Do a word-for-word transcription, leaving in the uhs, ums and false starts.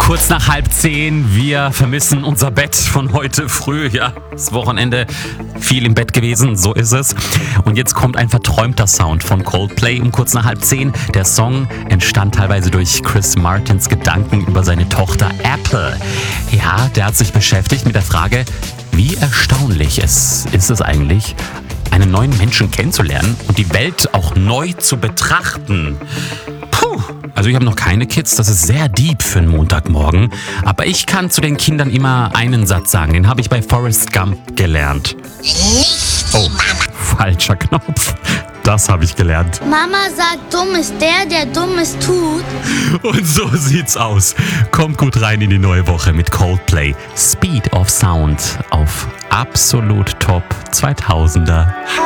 Kurz nach halb zehn, wir vermissen unser Bett von heute früh. Ja, das Wochenende viel im Bett gewesen, so ist es. Und jetzt kommt ein verträumter Sound von Coldplay um kurz nach halb zehn. Der Song entstand teilweise durch Chris Martins Gedanken über seine Tochter Apple. Ja, der hat sich beschäftigt mit der Frage, wie erstaunlich es ist es eigentlich, einen neuen Menschen kennenzulernen und die Welt auch neu zu betrachten. Puh, also ich habe noch keine Kids, das ist sehr deep für einen Montagmorgen. Aber ich kann zu den Kindern immer einen Satz sagen, den habe ich bei Forrest Gump gelernt. Oh, falscher Knopf. Das habe ich gelernt. Mama sagt, dumm ist der, der Dummes tut. Und so sieht's aus. Kommt gut rein in die neue Woche mit Coldplay. Speed of Sound auf absolut Top zweitausender.